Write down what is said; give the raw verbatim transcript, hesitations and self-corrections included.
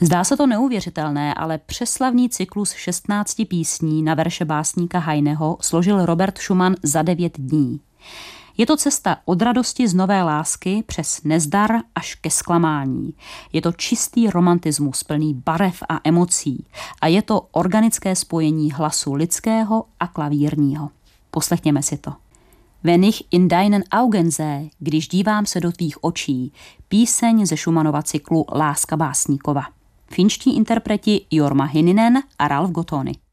Zdá se to neuvěřitelné, ale přeslavný cyklus šestnácti písní na verše básníka Heineho složil Robert Schumann za devět dní. Je to cesta od radosti z nové lásky přes nezdar až ke zklamání. Je to čistý romantismus plný barev a emocí a je to organické spojení hlasu lidského a klavírního. Poslechněme si to. Wenn ich in deinen Augen sehe, když dívám se do tvých očí, píseň ze Schumannova cyklu Láska básníkova. Finští interpreti Jorma Hininen a Ralf Gottoni.